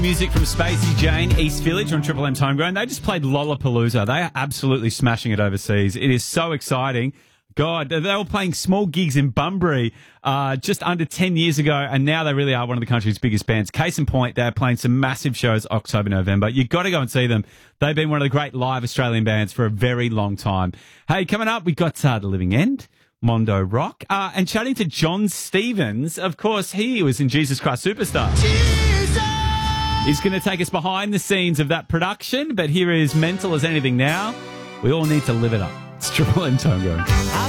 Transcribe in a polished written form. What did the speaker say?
Music from Spacey Jane, East Village on Triple M's Homegrown. They just played Lollapalooza. They are absolutely smashing it overseas. It is so exciting. God, they were playing small gigs in Bunbury just under 10 years ago, and now they really are one of the country's biggest bands. Case in point, they're playing some massive shows October, November. You've got to go and see them. They've been one of the great live Australian bands for a very long time. Hey, coming up, we've got The Living End, Mondo Rock, and chatting to John Stevens. Of course, he was in Jesus Christ Superstar. He's going to take us behind the scenes of that production, but here is Mental as Anything Now. We all need to live it up. It's Triple M's Homegrown.